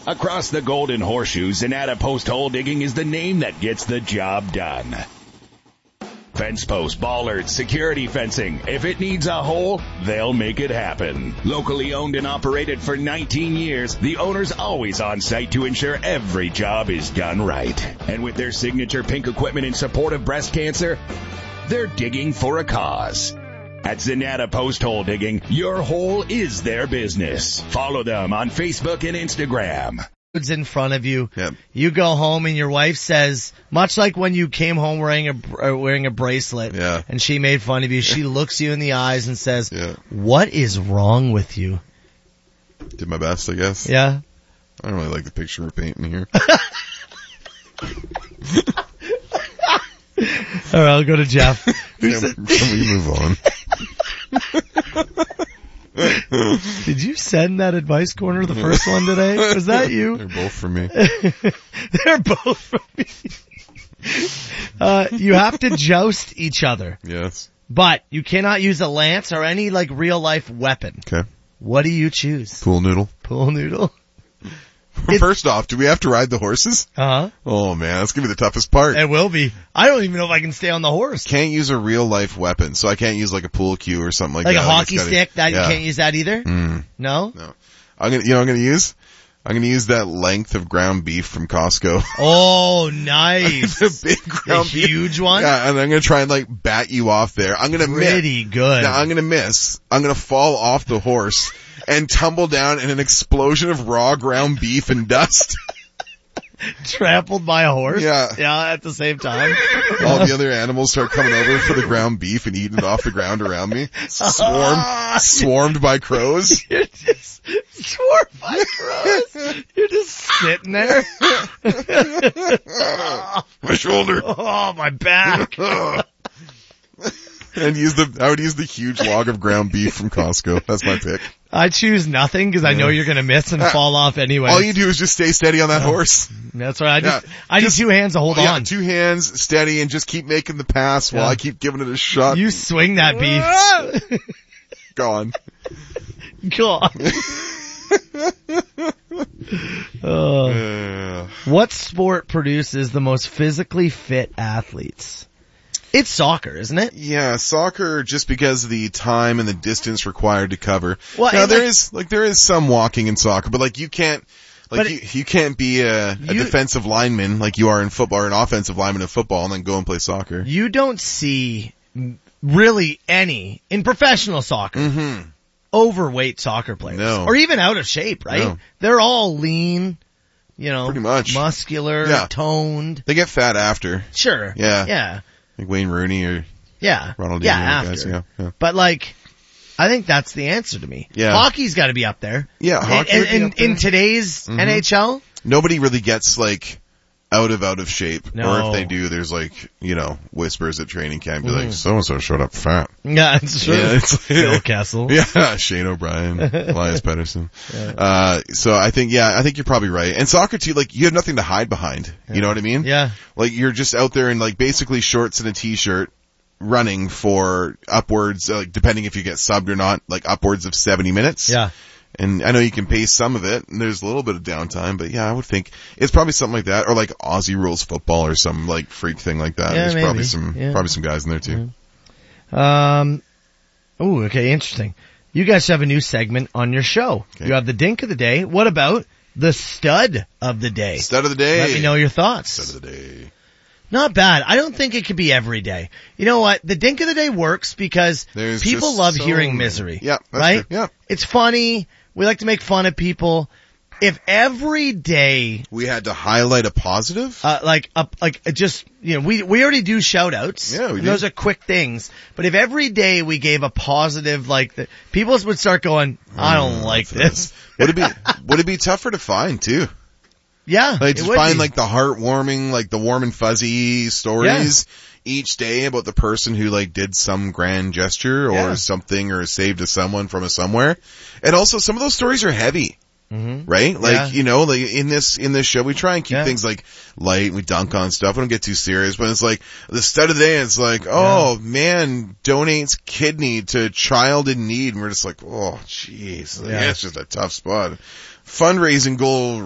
Across the Golden Horseshoe, Zanata Post Hole Digging is the name that gets the job done. Fence posts, bollards, security fencing. If it needs a hole, they'll make it happen. Locally owned and operated for 19 years, the owner's always on site to ensure every job is done right. And with their signature pink equipment in support of breast cancer, they're digging for a cause. At Zanata Post Hole Digging, your hole is their business. Follow them on Facebook and Instagram. In front of you, Yep. You go home and your wife says, much like when you came home wearing a bracelet, Yeah. and she made fun of you, she looks you in the eyes and says, Yeah. "What is wrong with you?" Did my best, I guess. Yeah. I don't really like the picture we're painting here. All right, I'll go to Jeff. Can we move on? Did you send that advice corner, the first one today? Was that you? They're both for me. They're both from me. You have to joust each other, Yes. but you cannot use a lance or any like real life weapon. Okay. What do you choose? Pool noodle. Pool noodle? First off, do we have to ride the horses? Uh-huh. Oh man, that's gonna be the toughest part. It will be. I don't even know if I can stay on the horse. Can't use a real life weapon, so I can't use like a pool cue or something like Like that. a hockey stick? That yeah. you can't use that either? No? No. I'm gonna use that length of ground beef from Costco. Oh, nice. The big ground beef. huge one? Yeah, and I'm gonna try and like bat you off there. I'm gonna Pretty good. Now I'm gonna miss. I'm gonna fall off the horse and tumble down in an explosion of raw ground beef and dust. Trampled by a horse? Yeah. Yeah, at the same time. All the other animals start coming over for the ground beef and eating it off the ground around me. Swarmed by crows. You're just swarmed by crows. You're just sitting there. My shoulder. Oh, my back. And I would use the huge log of ground beef from Costco. That's my pick. I choose nothing because I know you're going to miss and fall off anyway. All you do is just stay steady on that horse. That's right. I need two hands to hold Yeah, on. 2 hands, steady, and just keep making the pass while I keep giving it a shot. You swing that beef. Go on. Go on. What sport produces the most physically fit athletes? It's soccer, isn't it? Yeah, soccer, just because of the time and the distance required to cover. Well, now, and there is some walking in soccer, but like you can't, you can't be a defensive lineman like you are in football, or an offensive lineman in football and then go and play soccer. You don't see really any, in professional soccer, overweight soccer players. No. Or even out of shape, right? No. They're all lean, Pretty much. muscular, toned. They get fat after. Sure. Yeah. Yeah. Like Wayne Rooney or Ronaldinho. Yeah, after. Guys. Yeah. But like, I think that's the answer to me. Yeah. Hockey's gotta be up there. Yeah, hockey would be up there. In today's NHL? Nobody really gets like out of shape. No. Or if they do, there's like, whispers at training camp, be like, so-and-so showed up fat. Yeah, it's true. Yeah, it's like, Phil Kessel. Yeah, Shane O'Brien, Elias Pettersson. So I think you're probably right. And soccer too, like, you have nothing to hide behind. You know what I mean? Yeah. Like, you're just out there in like basically shorts and a t-shirt running for upwards, like, depending if you get subbed or not, like upwards of 70 minutes. Yeah. And I know you can pace some of it, and there's a little bit of downtime, but yeah, I would think it's probably something like that, or like Aussie rules football or some like freak thing like that. Yeah, There's maybe. probably some guys in there too. Okay, interesting. You guys have a new segment on your show. Okay. You have the dink of the day. What about the stud of the day? Stud of the day. Let me know your thoughts. Stud of the day. Not bad. I don't think it could be every day. You know what? The dink of the day works because There's people just love so hearing many. misery. Yeah, that's right? true. Yeah. It's funny. We like to make fun of people. If every day, We had to highlight a positive. we already do shout outs. Yeah, we do. Those are quick things. But if every day we gave a positive, people would start going, I don't like this. Would it be tougher to find too? Yeah. Like, it to would find be. like the heartwarming, like the warm and fuzzy stories each day about the person who like did some grand gesture or something or saved a someone from a somewhere. And also some of those stories are heavy. Right? Like, like in this show, we try and keep things like light. We dunk on stuff. We don't get too serious, but it's like the stud of the day. It's like, man donates kidney to child in need. And we're just like, oh, jeez. Like, it's just a tough spot. Fundraising goal